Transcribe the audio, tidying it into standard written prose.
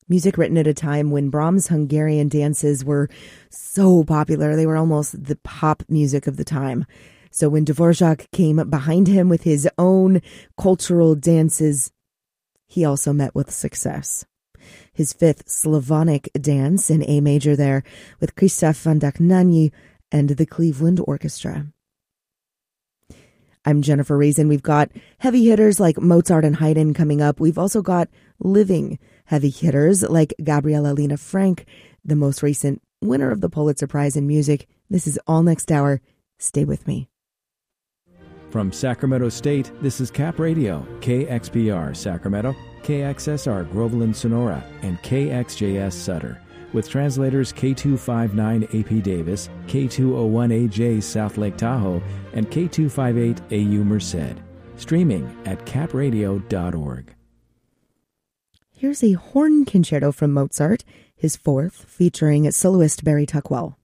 Music written at a time when Brahms' Hungarian dances were so popular. They were almost the pop music of the time. So when Dvorak came behind him with his own cultural dances, he also met with success. His fifth Slavonic dance in A major there with Krzysztof van Dohnanyi and the Cleveland Orchestra. I'm Jennifer Reason. We've got heavy hitters like Mozart and Haydn coming up. We've also got living heavy hitters like Gabriela Lena Frank, the most recent winner of the Pulitzer Prize in Music. This is all next hour. Stay with me. From Sacramento State, this is Cap Radio, KXPR Sacramento, KXSR Groveland Sonora, and KXJS Sutter, with translators K259 AP Davis, K201AJ South Lake Tahoe, and K258 AU Merced. Streaming at capradio.org. Here's a horn concerto from Mozart, his fourth, featuring soloist Barry Tuckwell.